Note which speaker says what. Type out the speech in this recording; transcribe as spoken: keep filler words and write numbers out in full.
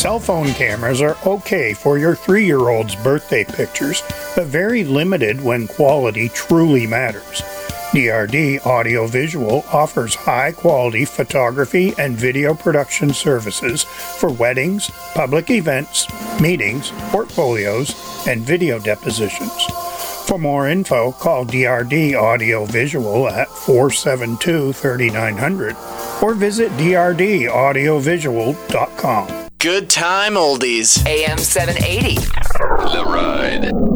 Speaker 1: Cell phone cameras are okay for your three-year-old's birthday pictures, but very limited when quality truly matters. D R D Audio Visual offers high-quality photography and video production services for weddings, public events, meetings, portfolios, and video depositions. For more info, call D R D Audio Visual at four seven two, three nine zero zero or visit d r d audio visual dot com.
Speaker 2: Good time oldies.
Speaker 3: A M seven eighty.
Speaker 4: The Ride.